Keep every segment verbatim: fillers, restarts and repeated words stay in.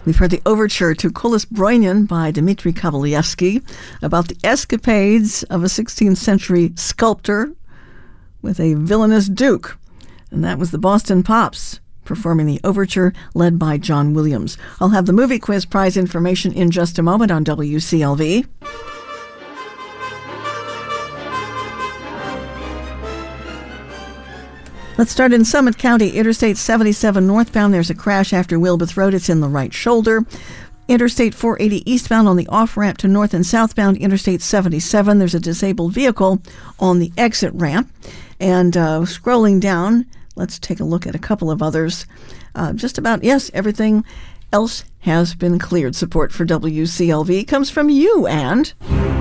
We've heard the overture to Kulis Broynian by Dmitri Kabalevsky about the escapades of a sixteenth century sculptor with a villainous duke. And that was the Boston Pops performing the overture led by John Williams. I'll have the movie quiz prize information in just a moment on W C L V. Let's start in Summit County, Interstate seventy-seven northbound. There's a crash after Wilbeth Road. It's in the right shoulder. Interstate four eighty eastbound on the off-ramp to north and southbound Interstate seventy-seven. There's a disabled vehicle on the exit ramp. And uh, scrolling down, let's take a look at a couple of others. Uh, just about, yes, everything else has been cleared. Support for W C L V comes from you and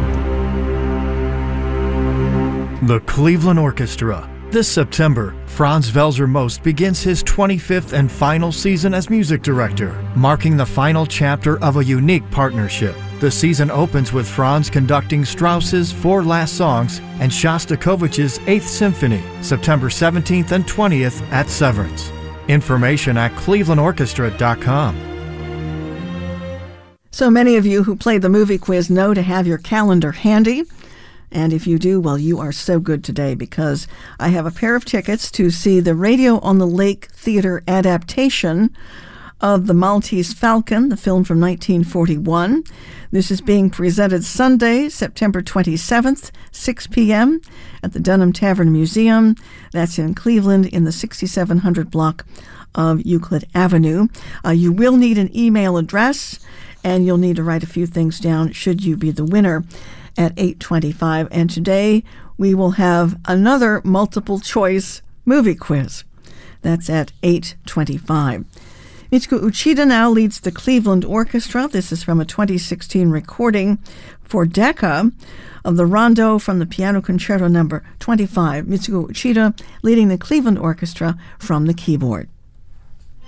the Cleveland Orchestra. This September, Franz Welser Most begins his twenty-fifth and final season as music director, marking the final chapter of a unique partnership. The season opens with Franz conducting Strauss's Four Last Songs and Shostakovich's Eighth Symphony, September seventeenth and twentieth at Severance. Information at cleveland orchestra dot com. So many of you who played the movie quiz know to have your calendar handy. And if you do, well, you are so good today because I have a pair of tickets to see the Radio on the Lake Theater adaptation of The Maltese Falcon, the film from nineteen forty-one. This is being presented Sunday, September twenty-seventh, six p.m. at the Dunham Tavern Museum. That's in Cleveland in the sixty-seven hundred block of Euclid Avenue. Uh, you will need an email address, and you'll need to write a few things down should you be the winner at eight twenty-five. And today we will have another multiple choice movie quiz. That's at eight twenty-five. Mitsuko Uchida now leads the Cleveland Orchestra. This is from a twenty sixteen recording for Decca of the Rondo from the Piano Concerto number twenty-five. Mitsuko Uchida leading the Cleveland Orchestra from the keyboard.